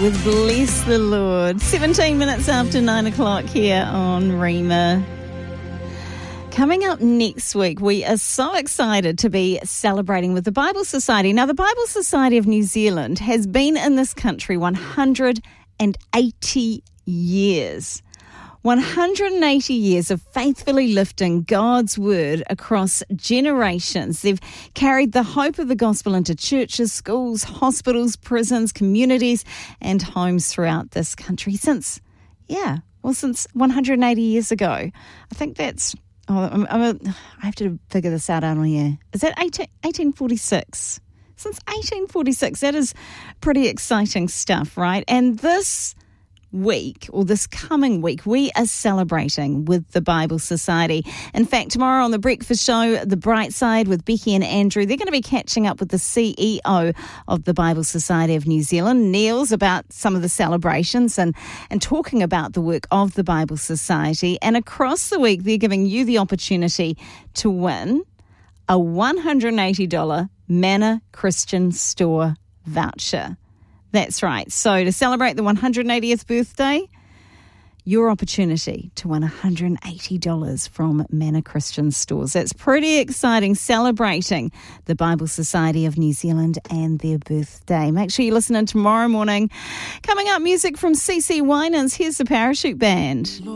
with Bless the Lord. 17 minutes after 9 o'clock here on Rima. Coming up next week, we are so excited to be celebrating with the Bible Society. Now, the Bible Society of New Zealand has been in this country 180 years. 180 years of faithfully lifting God's word across generations. They've carried the hope of the gospel into churches, schools, hospitals, prisons, communities, and homes throughout this country since 180 years ago. I think that's, I have to figure this out on here. Is that 1846? Since 1846, that is pretty exciting stuff, right? And this coming week, we are celebrating with the Bible Society. In fact, tomorrow on The Breakfast Show, The Bright Side with Becky and Andrew, they're going to be catching up with the CEO of the Bible Society of New Zealand, Niels, about some of the celebrations and talking about the work of the Bible Society. And across the week, they're giving you the opportunity to win a $180 Manna Christian Store voucher. That's right. So to celebrate the 180th birthday, your opportunity to win $180 from Manna Christian Stores. That's pretty exciting, celebrating the Bible Society of New Zealand and their birthday. Make sure you listen in tomorrow morning. Coming up, music from CeCe Winans. Here's the Parachute Band.